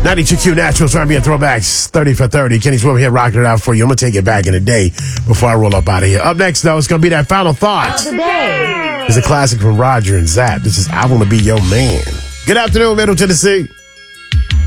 92Q Naturals, trying to be a throwbacks, 30 for 30. Kenny Swift here rocking it out for you. I'm going to take it back in the day before I roll up out of here. Up next, though, it's going to be that final thought. It's a classic from Roger and Zapp. This is I Want to Be Your Man. Good afternoon, Middle Tennessee.